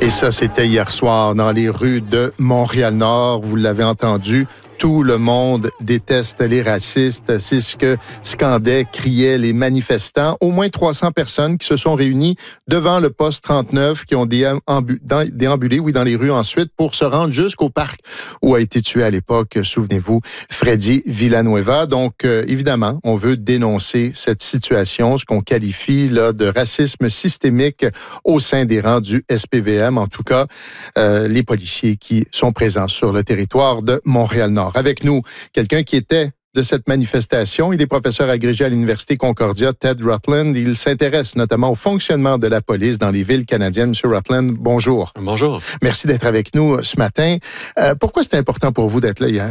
Et ça, c'était hier soir dans les rues de Montréal-Nord. Vous l'avez entendu. Tout le monde déteste les racistes. C'est ce que scandaient, criaient les manifestants. Au moins 300 personnes qui se sont réunies devant le poste 39, qui ont déambulé dans les rues ensuite pour se rendre jusqu'au parc où a été tué à l'époque, souvenez-vous, Freddy Villanueva. Donc, évidemment, on veut dénoncer cette situation, ce qu'on qualifie là, de racisme systémique au sein des rangs du SPVM. En tout cas, les policiers qui sont présents sur le territoire de Montréal-Nord. Avec nous, quelqu'un qui était de cette manifestation. Il est professeur agrégé à l'Université Concordia, Ted Rutland. Il s'intéresse notamment au fonctionnement de la police dans les villes canadiennes. Monsieur Rutland, bonjour. Bonjour. Merci d'être avec nous ce matin. Pourquoi c'était important pour vous d'être là hier?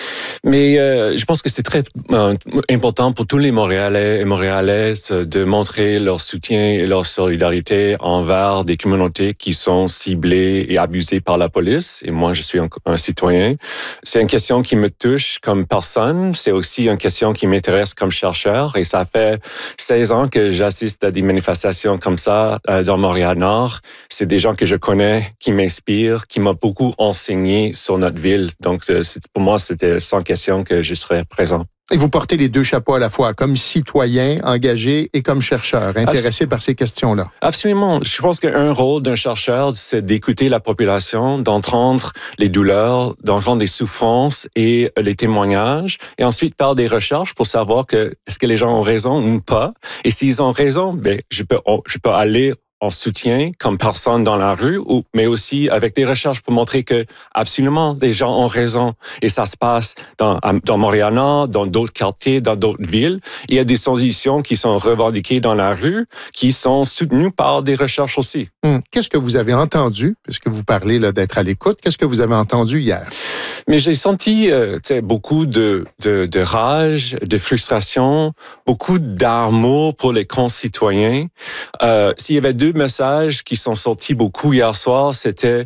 Mais je pense que c'est très important pour tous les Montréalais et Montréalaises de montrer leur soutien et leur solidarité envers des communautés qui sont ciblées et abusées par la police. Et moi, je suis un citoyen. C'est une question qui me touche comme personne. C'est aussi une question qui m'intéresse comme chercheur. Et ça fait 16 ans que j'assiste à des manifestations comme ça dans Montréal-Nord. C'est des gens que je connais, qui m'inspirent, qui m'ont beaucoup enseigné sur notre ville. Donc, pour moi, c'était sans question que je serais présent. Et vous portez les deux chapeaux à la fois, comme citoyen engagé et comme chercheur, intéressé par ces questions-là. Absolument. Je pense qu'un rôle d'un chercheur, c'est d'écouter la population, d'entendre les douleurs, d'entendre les souffrances et les témoignages, et ensuite faire des recherches pour savoir est-ce que les gens ont raison ou pas. Et s'ils ont raison, je peux aller en soutien comme personne dans la rue, mais aussi avec des recherches pour montrer que absolument les gens ont raison. Et ça se passe dans Montréal-Nord, dans d'autres quartiers, dans d'autres villes. Il y a des solutions qui sont revendiquées dans la rue, qui sont soutenues par des recherches aussi. Qu'est-ce que vous avez entendu, puisque vous parlez là, d'être à l'écoute, qu'est-ce que vous avez entendu hier? Mais j'ai senti beaucoup de rage, de frustration, beaucoup d'amour pour les concitoyens. S'il y avait deux messages qui sont sortis beaucoup hier soir, c'était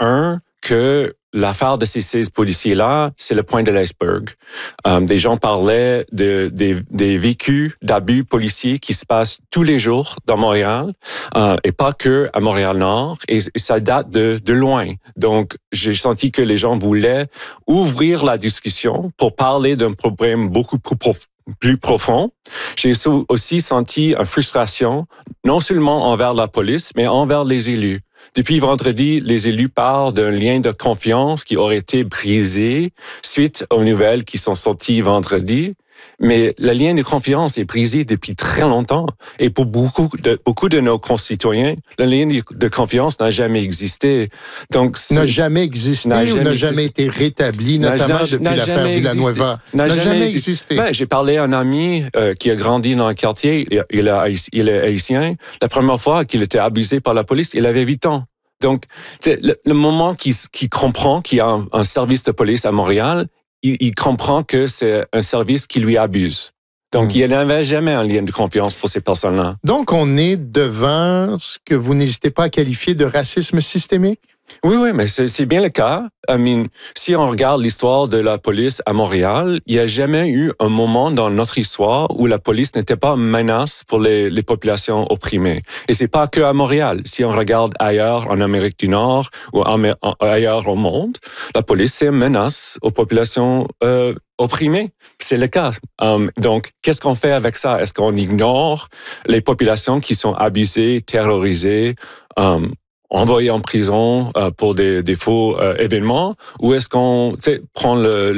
que l'affaire de ces 16 policiers-là, c'est le point de l'iceberg. Des gens parlaient des vécus d'abus policiers qui se passent tous les jours dans Montréal, et pas que à Montréal-Nord, et ça date de loin. Donc, j'ai senti que les gens voulaient ouvrir la discussion pour parler d'un problème beaucoup plus profond. J'ai aussi senti une frustration, non seulement envers la police, mais envers les élus. Depuis vendredi, les élus parlent d'un lien de confiance qui aurait été brisé suite aux nouvelles qui sont sorties vendredi. Mais le lien de confiance est brisé depuis très longtemps. Et pour beaucoup de nos concitoyens, le lien de confiance n'a jamais existé. Donc, n'a jamais existé ou n'a jamais été rétabli, notamment depuis l'affaire Villanueva? N'a jamais existé. J'ai parlé à un ami qui a grandi dans le quartier, il est haïtien. La première fois qu'il était abusé par la police, il avait 8 ans. Donc, le moment qu'il comprend qu'il y a un service de police à Montréal, il comprend que c'est un service qui lui abuse. Donc, il n'avait jamais un lien de confiance pour ces personnes-là. Donc, on est devant ce que vous n'hésitez pas à qualifier de racisme systémique? Oui, mais c'est bien le cas. Si on regarde l'histoire de la police à Montréal, il n'y a jamais eu un moment dans notre histoire où la police n'était pas une menace pour les populations opprimées. Et c'est pas que à Montréal. Si on regarde ailleurs en Amérique du Nord ou ailleurs au monde, la police c'est une menace aux populations opprimées. C'est le cas. Donc, qu'est-ce qu'on fait avec ça? Est-ce qu'on ignore les populations qui sont abusées, terrorisées, envoyés en prison pour des faux événements, ou est-ce qu'on prend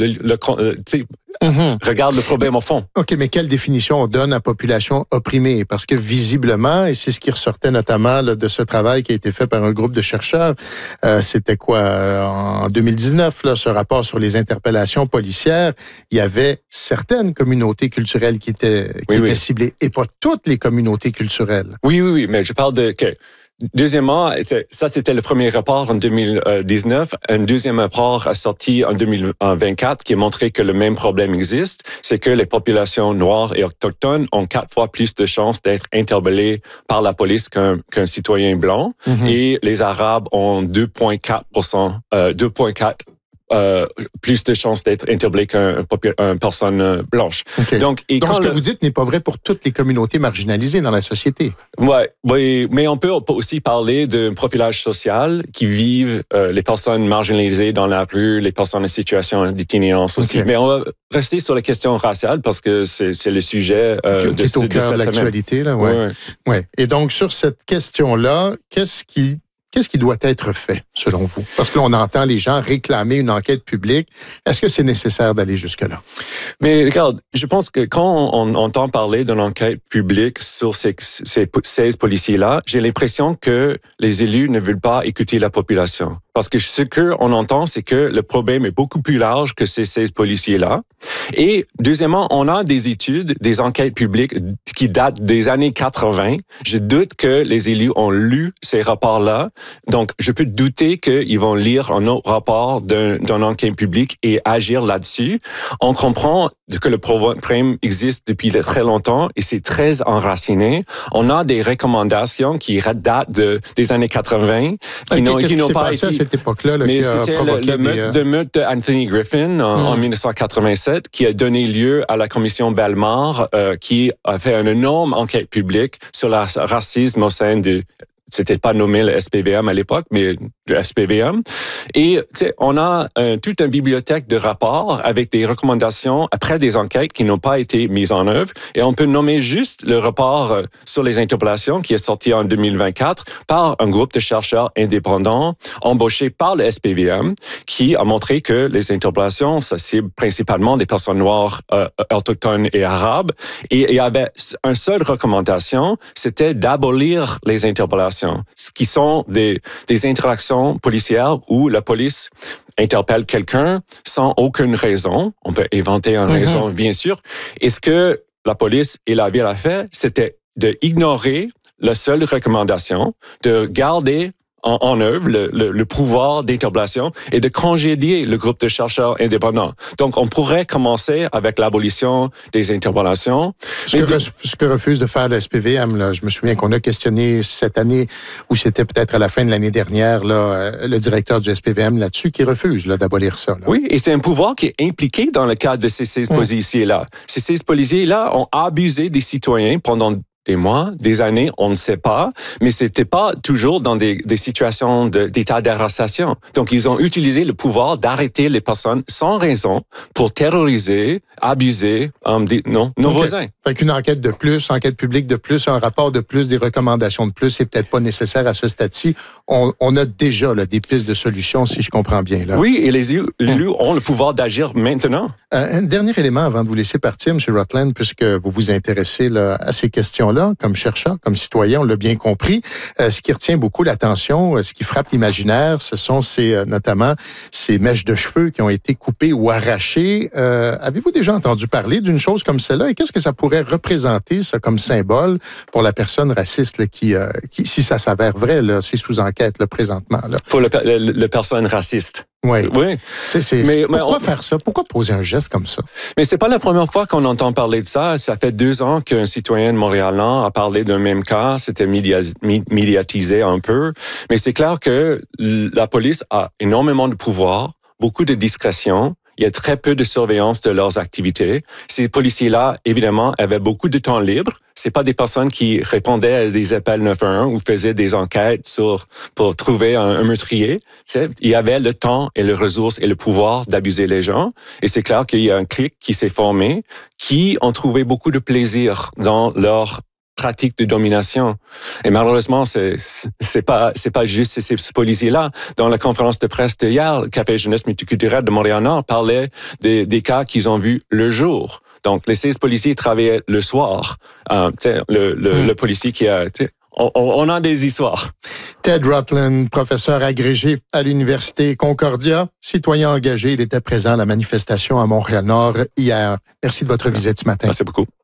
regarde le problème au fond? OK, mais quelle définition on donne à population opprimée? Parce que visiblement, et c'est ce qui ressortait notamment là, de ce travail qui a été fait par un groupe de chercheurs, c'était en 2019, là, ce rapport sur les interpellations policières, il y avait certaines communautés culturelles qui étaient ciblées, et pas toutes les communautés culturelles. Oui, mais je parle de... Deuxièmement, ça c'était le premier rapport en 2019. Un deuxième rapport a sorti en 2024 qui a montré que le même problème existe. C'est que les populations noires et autochtones ont 4 fois plus de chances d'être interpellées par la police qu'un citoyen blanc. Et les Arabes ont 2,4 plus de chances d'être interpellé qu'une personne blanche. Okay. Donc ce que vous dites n'est pas vrai pour toutes les communautés marginalisées dans la société. Oui, mais on peut aussi parler d'un profilage social qui vivent les personnes marginalisées dans la rue, les personnes en situation d'itinérance aussi. Okay. Mais on va rester sur la question raciale parce que c'est le sujet qui est au cœur de l'actualité. Là, ouais. Ouais. Et donc, sur cette question-là, qu'est-ce qui doit être fait, selon vous? Parce que là, on entend les gens réclamer une enquête publique. Est-ce que c'est nécessaire d'aller jusque-là? Mais regarde, je pense que quand on entend parler d'une enquête publique sur ces 16 policiers-là, j'ai l'impression que les élus ne veulent pas écouter la population. Parce que ce qu'on entend, c'est que le problème est beaucoup plus large que ces 16 policiers-là. Et deuxièmement, on a des études, des enquêtes publiques qui datent des années 80. Je doute que les élus ont lu ces rapports-là. Donc, je peux douter qu'ils vont lire un autre rapport d'une enquête publique et agir là-dessus. On comprend que le problème existe depuis très longtemps et c'est très enraciné. On a des recommandations qui datent des années 80 qui n'ont pas été... à cette époque-là, mais c'était le meurtre d'Anthony Griffin en 1987 qui a donné lieu à la commission Bellemare qui a fait une énorme enquête publique sur le racisme au sein de... C'était pas nommé le SPVM à l'époque, mais le SPVM. Et on a toute une bibliothèque de rapports avec des recommandations après des enquêtes qui n'ont pas été mises en œuvre. Et on peut nommer juste le rapport sur les interpellations qui est sorti en 2024 par un groupe de chercheurs indépendants embauchés par le SPVM qui a montré que les interpellations, ça cible principalement des personnes noires, autochtones et arabes. Et il y avait une seule recommandation, c'était d'abolir les interpellations, ce qui sont des interactions policières où la police interpelle quelqu'un sans aucune raison. On peut inventer une raison, bien sûr. Et ce que la police et la ville a fait, c'était d'ignorer la seule recommandation, de garder en œuvre le pouvoir d'interpellation et de congédier le groupe de chercheurs indépendants. Donc, on pourrait commencer avec l'abolition des interpellations. Ce que refuse de faire le SPVM, là, je me souviens qu'on a questionné cette année, ou c'était peut-être à la fin de l'année dernière, là, le directeur du SPVM là-dessus, qui refuse là, d'abolir ça. Là. Oui, et c'est un pouvoir qui est impliqué dans le cadre de ces 16 policiers-là. Ces 16 policiers-là ont abusé des citoyens pendant des mois, des années, on ne sait pas, mais c'était pas toujours dans des situations d'état d'arrestation. Donc, ils ont utilisé le pouvoir d'arrêter les personnes sans raison pour terroriser, abuser nos voisins. Fait qu'une enquête de plus, enquête publique de plus, un rapport de plus, des recommandations de plus, c'est peut-être pas nécessaire à ce stade-ci. On a déjà là, des pistes de solutions, si je comprends bien. Là. Oui, et les élus ont le pouvoir d'agir maintenant. Un dernier élément avant de vous laisser partir, M. Rutland, puisque vous vous intéressez là, à ces questions-là, comme chercheur, comme citoyen, on l'a bien compris. Ce qui retient beaucoup l'attention, ce qui frappe l'imaginaire, ce sont notamment ces mèches de cheveux qui ont été coupées ou arrachées. Avez-vous déjà entendu parler d'une chose comme celle-là? Et qu'est-ce que ça pourrait représenter, ça, comme symbole pour la personne raciste là, qui, si ça s'avère vrai, là, c'est sous enquête là, présentement? Là. Pour la personne raciste. Oui. Mais pourquoi faire ça? Pourquoi poser un geste comme ça? Mais c'est pas la première fois qu'on entend parler de ça. Ça fait 2 ans qu'un citoyen de Montréal-Nord a parlé d'un même cas. C'était médiatisé un peu. Mais c'est clair que la police a énormément de pouvoir, beaucoup de discrétion. Il y a très peu de surveillance de leurs activités. Ces policiers-là, évidemment, avaient beaucoup de temps libre. C'est pas des personnes qui répondaient à des appels 911 ou faisaient des enquêtes pour trouver un meurtrier. Il y avait le temps et les ressources et le pouvoir d'abuser les gens. Et c'est clair qu'il y a un clic qui s'est formé, qui ont trouvé beaucoup de plaisir dans leur pratique de domination. Et malheureusement, c'est pas juste ces policiers-là. Dans la conférence de presse d'hier, le Café Jeunesse multiculturelle de Montréal-Nord parlait des cas qu'ils ont vus le jour. Donc, les 16 policiers travaillaient le soir. Le policier qui a... On a des histoires. Ted Rutland, professeur agrégé à l'Université Concordia, citoyen engagé, il était présent à la manifestation à Montréal-Nord hier. Merci de votre visite ce matin. Merci beaucoup.